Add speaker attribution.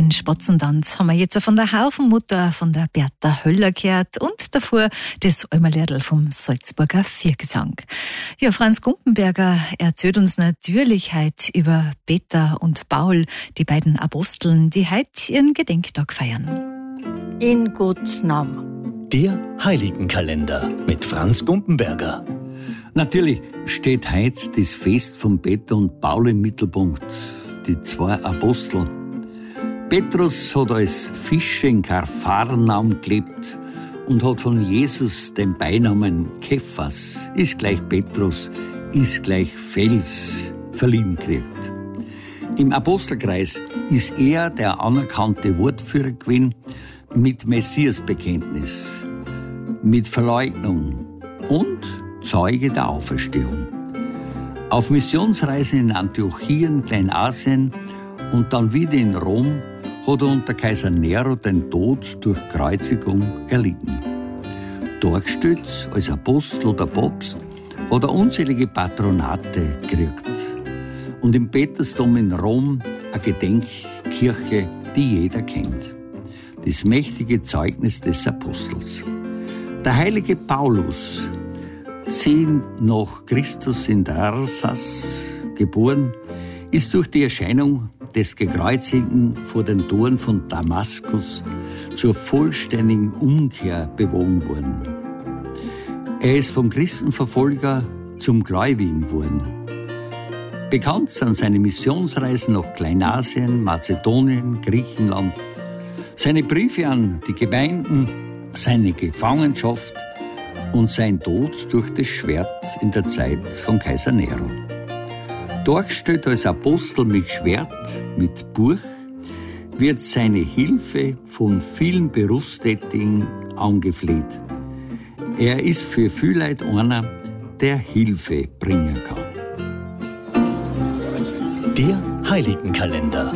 Speaker 1: Den Spatzentanz haben wir jetzt von der Haufenmutter von der Bertha Höller gehört und davor das Almerliedl vom Salzburger Viergesang. Ja, Franz Gumpenberger erzählt uns natürlich heute über Peter und Paul, die beiden Aposteln, die heute ihren Gedenktag feiern.
Speaker 2: In Gottes Namen.
Speaker 3: Der Heiligenkalender mit Franz Gumpenberger.
Speaker 4: Natürlich steht heute das Fest von Peter und Paul im Mittelpunkt, die zwei Apostel. Petrus hat als Fischer in Kapharnaum gelebt und hat von Jesus den Beinamen Kephas, ist gleich Petrus, ist gleich Fels, verliehen gekriegt. Im Apostelkreis ist er der anerkannte Wortführer gewesen mit Messiasbekenntnis, mit Verleugnung und Zeuge der Auferstehung. Auf Missionsreisen in Antiochien, Kleinasien und dann wieder in Rom hat er unter Kaiser Nero den Tod durch Kreuzigung erlitten. Dargestellt als Apostel oder Papst hat er unzählige Patronate gekriegt. Und im Petersdom in Rom eine Gedenkkirche, die jeder kennt. Das mächtige Zeugnis des Apostels. Der heilige Paulus, 10 nach Christus in Tarsas geboren, ist durch die Erscheinung des Gekreuzigten vor den Toren von Damaskus zur vollständigen Umkehr bewogen worden. Er ist vom Christenverfolger zum Gläubigen geworden. Bekannt sind seine Missionsreisen nach Kleinasien, Mazedonien, Griechenland, seine Briefe an die Gemeinden, seine Gefangenschaft und sein Tod durch das Schwert in der Zeit von Kaiser Nero. Dargestellt als Apostel mit Schwert, mit Buch, wird seine Hilfe von vielen Berufstätigen angefleht. Er ist für viele Leute einer, der Hilfe bringen kann.
Speaker 3: Der Heiligenkalender.